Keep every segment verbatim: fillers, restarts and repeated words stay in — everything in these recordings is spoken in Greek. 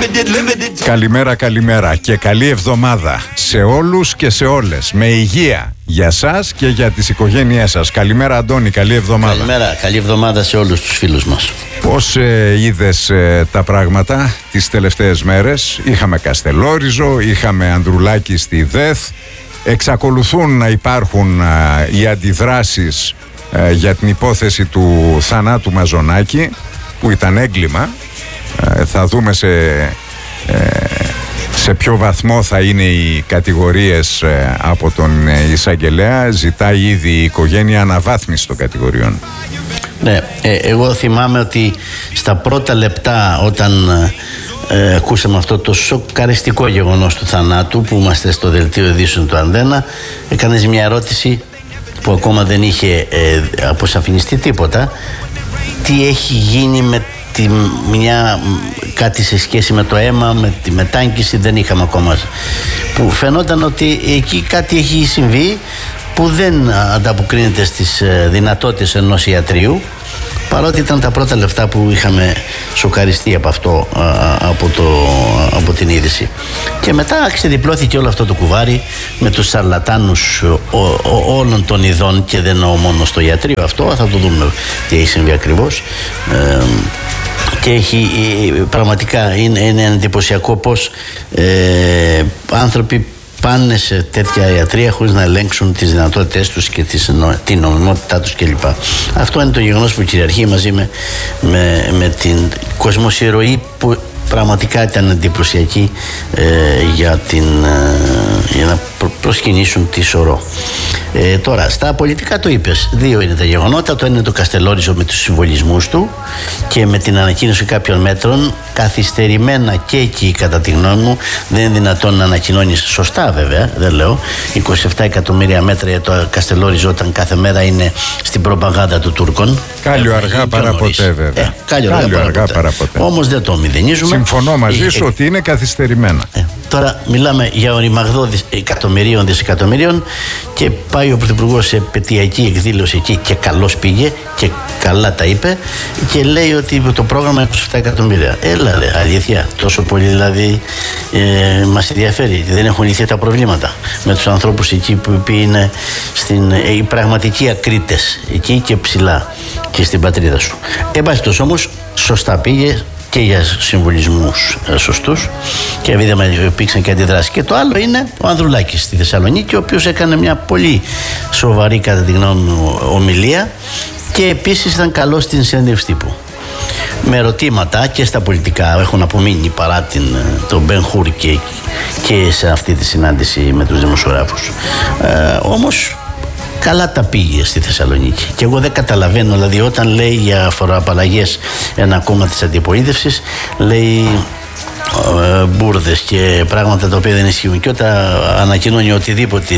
Καλημέρα, καλημέρα και καλή εβδομάδα σε όλους και σε όλες. Με υγεία για σας και για τις οικογένειές σας. Καλημέρα Αντώνη, καλή εβδομάδα. Καλημέρα, καλή εβδομάδα σε όλους τους φίλους μας. Πώς ε, είδες ε, τα πράγματα τις τελευταίες μέρες? Είχαμε Καστελόριζο, είχαμε Ανδρουλάκη στη ΔΕΘ. Εξακολουθούν να υπάρχουν ε, οι αντιδράσεις ε, για την υπόθεση του θανάτου Μαζονάκη, που ήταν έγκλημα. Ε, θα δούμε σε, ε, σε ποιο βαθμό θα είναι οι κατηγορίες ε, από τον εισαγγελέα. Ζητάει ήδη η οικογένεια αναβάθμιση των κατηγοριών. Ναι, ε, εγώ θυμάμαι ότι στα πρώτα λεπτά όταν ε, ακούσαμε αυτό το σοκαριστικό γεγονός του θανάτου, που είμαστε στο δελτίο ειδήσεων του Ανδένα, έκανες μια ερώτηση που ακόμα δεν είχε ε, αποσαφινιστεί τίποτα. Τι έχει γίνει με τη, μια, κάτι σε σχέση με το αίμα, με τη μετάγγιση, δεν είχαμε ακόμα, που φαινόταν ότι εκεί κάτι έχει συμβεί που δεν ανταποκρίνεται στις δυνατότητες ενός ιατρίου, παρότι ήταν τα πρώτα λεπτά που είχαμε σοκαριστεί από αυτό, από, το, από την είδηση. Και μετά ξεδιπλώθηκε όλο αυτό το κουβάρι με τους σαρλατάνους ο, ο, όλων των ειδών, και δεν εννοώ μόνο στο ιατρείο αυτό, θα το δούμε τι έχει συμβεί ακριβώς. Ε, και έχει, πραγματικά είναι, είναι εντυπωσιακό πως ε, άνθρωποι πάνε σε τέτοια ιατρία χωρίς να ελέγξουν τις δυνατότητές τους και την νομιμότητά τους κλπ. Αυτό είναι το γεγονός που κυριαρχεί, μαζί με, με, με την κοσμοσυρωή που πραγματικά ήταν εντυπωσιακή ε, για, την, ε, για να προ, προσκυνήσουν τη σωρό. Ε, τώρα, στα πολιτικά το είπες. Δύο είναι τα γεγονότα. Το ένα είναι το Καστελόριζο με τους συμβολισμούς του και με την ανακοίνωση κάποιων μέτρων, καθυστερημένα και εκεί, κατά τη γνώμη μου. Δεν είναι δυνατόν να ανακοινώνεις, σωστά βέβαια, δεν λέω, είκοσι επτά εκατομμύρια μέτρα για το Καστελόριζο όταν κάθε μέρα είναι στην προπαγάνδα του Τούρκων. Κάλιο αργά παρά ποτέ, βέβαια. Ε, κάλιο αργά, αργά παρά ποτέ. Όμως δεν το μηδενίζουμε. Συμφωνώ μαζί σου ε, ότι είναι καθυστερημένα. Ε, τώρα μιλάμε για οριμαγδό εκατομμυρίων, δισεκατομμυρίων, και πάει ο Πρωθυπουργός σε επαιτειακή εκδήλωση εκεί και καλώς πήγε και καλά τα είπε και λέει ότι το πρόγραμμα είναι είκοσι επτά εκατομμύρια. Έλα ρε, αλήθεια, τόσο πολύ δηλαδή ε, μας ενδιαφέρει? Δεν έχουν λυθεί τα προβλήματα με τους ανθρώπους εκεί που είναι στην, ε, οι πραγματικοί ακρίτες εκεί και ψηλά και στην πατρίδα σου. Εν πάση περιπτώσει όμως, σωστά πήγε και για συμβολισμούς ε, σωστούς, και είδαμε ότι υπήρξαν και αντιδράσεις. Και το άλλο είναι ο Ανδρουλάκης στη Θεσσαλονίκη, ο οποίος έκανε μια πολύ σοβαρή, κατά τη γνώμη μου, ομιλία, και επίσης ήταν καλός στην συνέντευξη τύπου. Με ερωτήματα και στα πολιτικά έχουν απομείνει παρά την, τον Μπεν Χουρ και, και σε αυτή τη συνάντηση με τους δημοσιογράφους. Ε, όμως καλά τα πήγε στη Θεσσαλονίκη. Και εγώ δεν καταλαβαίνω, δηλαδή, όταν λέει για φοροαπαλλαγές ένα κόμμα της αντιπολίτευσης, λέει ε, μπουρδες και πράγματα τα οποία δεν ισχύουν, και όταν ανακοινώνει οτιδήποτε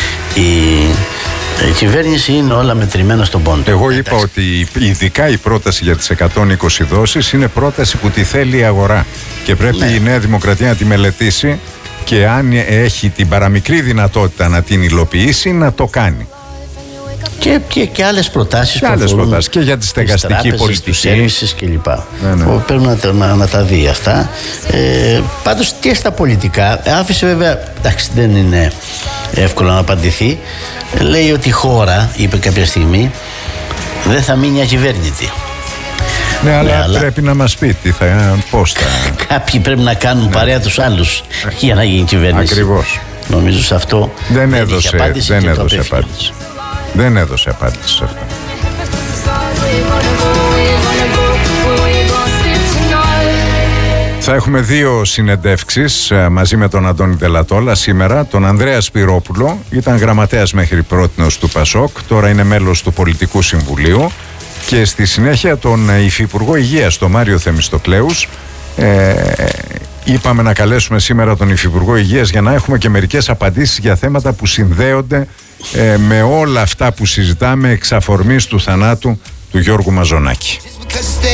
η, η κυβέρνηση, είναι όλα μετρημένα στον πόντο. Εγώ είπα Εντάξει. ότι ειδικά η πρόταση για τις εκατόν είκοσι δόσεις είναι πρόταση που τη θέλει η αγορά και πρέπει ναι. η Νέα Δημοκρατία να τη μελετήσει, και αν έχει την παραμικρή δυνατότητα να την υλοποιήσει, να το κάνει. Και, και, και άλλες προτάσεις και, άλλες προτάσεις, και για τη στεγαστική πολιτική, τους services κλπ. Ναι, ναι. Πρέπει να, να, να τα δει αυτά. Ε, πάντως και στα πολιτικά άφησε, βέβαια, εντάξει, δεν είναι εύκολο να απαντηθεί. Λέει ότι η χώρα, είπε κάποια στιγμή, δεν θα μείνει ακυβέρνητη. Ναι, αλλά, ναι, αλλά πρέπει να μας πει τι θα, πώς θα... Κάποιοι πρέπει να κάνουν ναι. παρέα τους άλλους για να γίνει κυβέρνηση. Ακριβώς. Νομίζω σε αυτό δεν, δεν έδωσε απάντηση. Δεν έδωσε απάντηση. Δεν έδωσε απάντηση σε αυτό. Θα έχουμε δύο συνεντεύξεις μαζί με τον Αντώνη Τελατόλα σήμερα. Τον Ανδρέα Σπυρόπουλο, ήταν γραμματέας μέχρι πρότινος του Πασόκ, τώρα είναι μέλος του Πολιτικού Συμβουλίου, και στη συνέχεια τον Υφυπουργό Υγείας, τον Μάριο Θεμιστοκλέους. Ε, είπαμε να καλέσουμε σήμερα τον Υφυπουργό Υγείας για να έχουμε και μερικές απαντήσεις για θέματα που συνδέονται ε, με όλα αυτά που συζητάμε εξ αφορμής του θανάτου του Γιώργου Μαζονάκη.